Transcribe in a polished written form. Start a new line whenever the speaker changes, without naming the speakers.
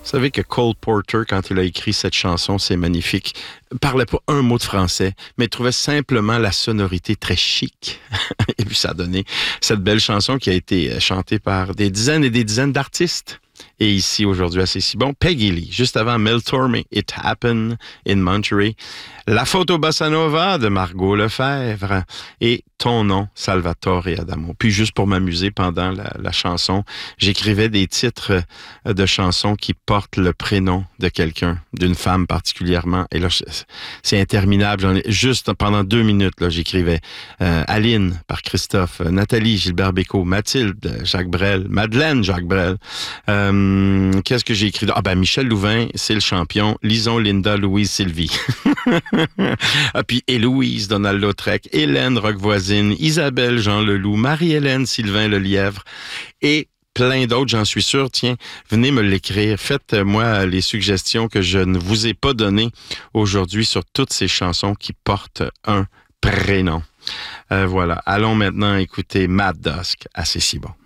Vous savez que Cole Porter, quand il a écrit cette chanson, c'est magnifique, parlait pas un mot de français, mais trouvait simplement la sonorité très chic. Et puis ça a donné cette belle chanson qui a été chantée par des dizaines et des dizaines d'artistes. Et ici, aujourd'hui, à C'est si bon, Peggy Lee, juste avant Mel Torme, It Happened in Monterey, La photo Bossa Nova de Margot Lefebvre et Ton nom, Salvatore Adamo. Puis juste pour m'amuser pendant la chanson, j'écrivais des titres de chansons qui portent le prénom de quelqu'un, d'une femme particulièrement. Et là, c'est interminable. Juste pendant 2 minutes, là, j'écrivais Aline par Christophe, Nathalie, Gilbert Bécaud, Mathilde, Jacques Brel, Madeleine, Jacques Brel. Qu'est-ce que j'ai écrit? Ah ben, Michel Louvain, c'est le champion. Lison, Linda, Louise, Sylvie. Ah, puis Héloïse, Donald Lautrec, Hélène Roquevoisine, Isabelle, Jean Leloup, Marie-Hélène, Sylvain Lelièvre et plein d'autres, j'en suis sûr. Tiens, venez me l'écrire. Faites-moi les suggestions que je ne vous ai pas données aujourd'hui sur toutes ces chansons qui portent un prénom. Voilà. Allons maintenant écouter Matt Dusk à C'est si bon.